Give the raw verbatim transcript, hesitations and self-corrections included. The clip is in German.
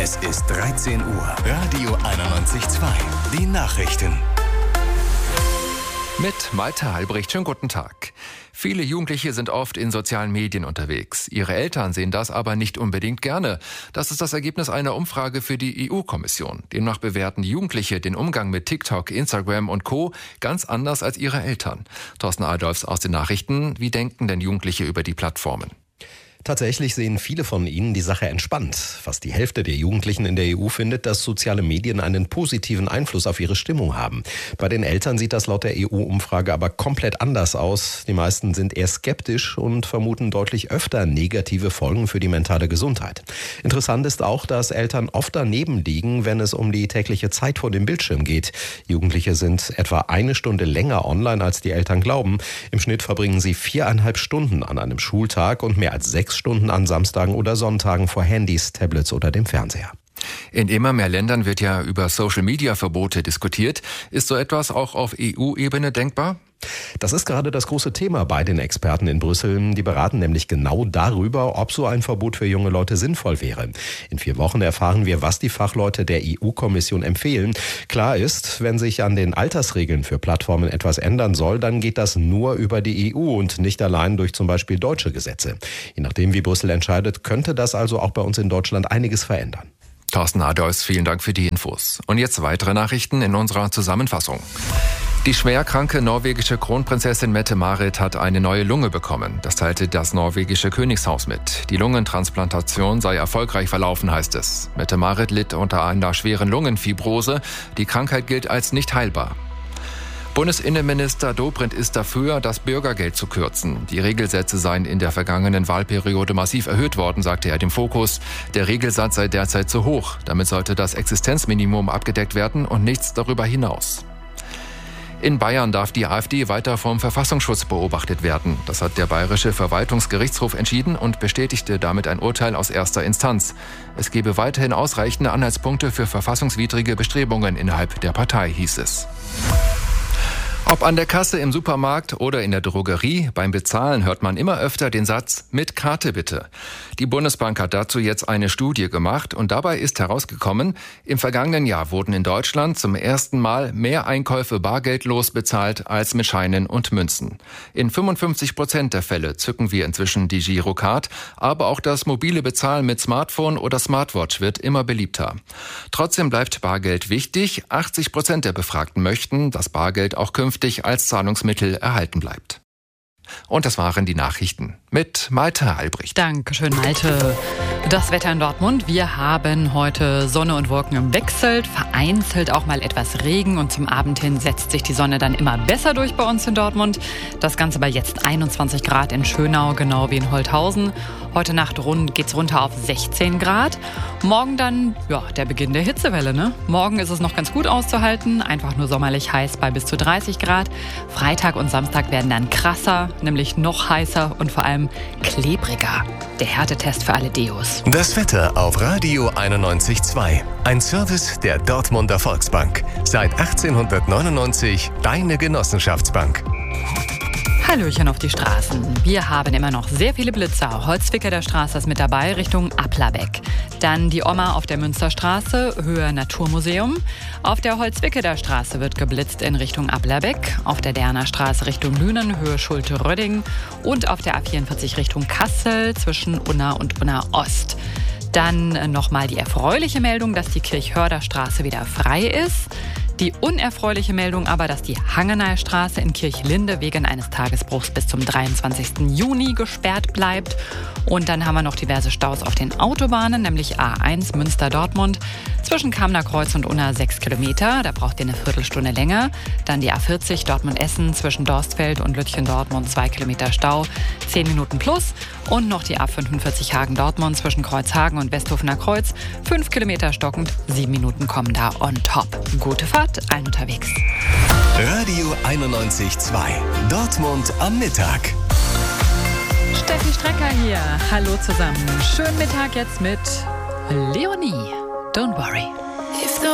Es ist dreizehn Uhr. Radio einundneunzig Komma zwei. Die Nachrichten. Mit Malte Halbricht. Schönen guten Tag. Viele Jugendliche sind oft in sozialen Medien unterwegs. Ihre Eltern sehen das aber nicht unbedingt gerne. Das ist das Ergebnis einer Umfrage für die E U-Kommission. Demnach bewerten Jugendliche den Umgang mit TikTok, Instagram und Co. ganz anders als ihre Eltern. Thorsten Adolfs aus den Nachrichten. Wie denken denn Jugendliche über die Plattformen? Tatsächlich sehen viele von ihnen die Sache entspannt. Fast die Hälfte der Jugendlichen in der E U findet, dass soziale Medien einen positiven Einfluss auf ihre Stimmung haben. Bei den Eltern sieht das laut der E U-Umfrage aber komplett anders aus. Die meisten sind eher skeptisch und vermuten deutlich öfter negative Folgen für die mentale Gesundheit. Interessant ist auch, dass Eltern oft daneben liegen, wenn es um die tägliche Zeit vor dem Bildschirm geht. Jugendliche sind etwa eine Stunde länger online, als die Eltern glauben. Im Schnitt verbringen sie viereinhalb Stunden an einem Schultag und mehr als sechs Stunden an Samstagen oder Sonntagen vor Handys, Tablets oder dem Fernseher. In immer mehr Ländern wird ja über Social-Media-Verbote diskutiert. Ist so etwas auch auf E U-Ebene denkbar? Das ist gerade das große Thema bei den Experten in Brüssel. Die beraten nämlich genau darüber, ob so ein Verbot für junge Leute sinnvoll wäre. In vier Wochen erfahren wir, was die Fachleute der E U-Kommission empfehlen. Klar ist, wenn sich an den Altersregeln für Plattformen etwas ändern soll, dann geht das nur über die E U und nicht allein durch zum Beispiel deutsche Gesetze. Je nachdem, wie Brüssel entscheidet, könnte das also auch bei uns in Deutschland einiges verändern. Thorsten Adolfs, vielen Dank für die Infos. Und jetzt weitere Nachrichten in unserer Zusammenfassung. Die schwerkranke norwegische Kronprinzessin Mette-Marit hat eine neue Lunge bekommen. Das teilte das norwegische Königshaus mit. Die Lungentransplantation sei erfolgreich verlaufen, heißt es. Mette-Marit litt unter einer schweren Lungenfibrose. Die Krankheit gilt als nicht heilbar. Bundesinnenminister Dobrindt ist dafür, das Bürgergeld zu kürzen. Die Regelsätze seien in der vergangenen Wahlperiode massiv erhöht worden, sagte er dem Fokus. Der Regelsatz sei derzeit zu hoch. Damit sollte das Existenzminimum abgedeckt werden und nichts darüber hinaus. In Bayern darf die AfD weiter vom Verfassungsschutz beobachtet werden. Das hat der Bayerische Verwaltungsgerichtshof entschieden und bestätigte damit ein Urteil aus erster Instanz. Es gebe weiterhin ausreichende Anhaltspunkte für verfassungswidrige Bestrebungen innerhalb der Partei, hieß es. Ob an der Kasse im Supermarkt oder in der Drogerie, beim Bezahlen hört man immer öfter den Satz, mit Karte bitte. Die Bundesbank hat dazu jetzt eine Studie gemacht und dabei ist herausgekommen, im vergangenen Jahr wurden in Deutschland zum ersten Mal mehr Einkäufe bargeldlos bezahlt als mit Scheinen und Münzen. In fünfundfünfzig Prozent der Fälle zücken wir inzwischen die Girocard, aber auch das mobile Bezahlen mit Smartphone oder Smartwatch wird immer beliebter. Trotzdem bleibt Bargeld wichtig. achtzig Prozent der Befragten möchten, dass Bargeld auch künftig als Zahlungsmittel erhalten bleibt. Und das waren die Nachrichten mit Malte Halbricht. Dankeschön, Malte. Das Wetter in Dortmund. Wir haben heute Sonne und Wolken im Wechsel, vereinzelt auch mal etwas Regen und zum Abend hin setzt sich die Sonne dann immer besser durch bei uns in Dortmund. Das Ganze bei jetzt einundzwanzig Grad in Schönau, genau wie in Holthausen. Heute Nacht rund geht's runter auf sechzehn Grad. Morgen dann, ja, der Beginn der Hitzewelle, ne? Morgen ist es noch ganz gut auszuhalten, einfach nur sommerlich heiß bei bis zu dreißig Grad. Freitag und Samstag werden dann krasser, nämlich noch heißer und vor allem klebriger. Der Härtetest für alle Deos. Das Wetter auf Radio einundneunzig Komma zwei. Ein Service der Dortmunder Volksbank. Seit achtzehnhundertneunundneunzig deine Genossenschaftsbank. Hallöchen auf die Straßen. Wir haben immer noch sehr viele Blitzer. Holzwicker der Straße ist mit dabei, Richtung Applerbeck. Dann die Oma auf der Münsterstraße, Höhe Naturmuseum. Auf der Holzwicke der Straße wird geblitzt in Richtung Applerbeck. Auf der Derner Straße Richtung Lünen, Höhe Schulte-Rödding. Und auf der A vierundvierzig Richtung Kassel zwischen Unna und Unna Ost. Dann nochmal die erfreuliche Meldung, dass die Kirchhörder-Straße wieder frei ist. Die unerfreuliche Meldung aber, dass die Hangenaer Straße in Kirchlinde wegen eines Tagesbruchs bis zum dreiundzwanzigsten Juni gesperrt bleibt. Und dann haben wir noch diverse Staus auf den Autobahnen, nämlich A eins Münster-Dortmund. Zwischen Kamner Kreuz und Unna sechs Kilometer, da braucht ihr eine Viertelstunde länger. Dann die A vierzig Dortmund-Essen zwischen Dorstfeld und Lütchen-Dortmund zwei Kilometer Stau, zehn Minuten plus. Und noch die A fünfundvierzig Hagen-Dortmund zwischen Kreuzhagen und Westhofener Kreuz, fünf Kilometer stockend, sieben Minuten kommen da on top. Gute Fahrt, allen unterwegs. Radio einundneunzig Komma zwei. Dortmund am Mittag. Steffi Strecker hier. Hallo zusammen. Schönen Mittag jetzt mit Leonie. Don't worry.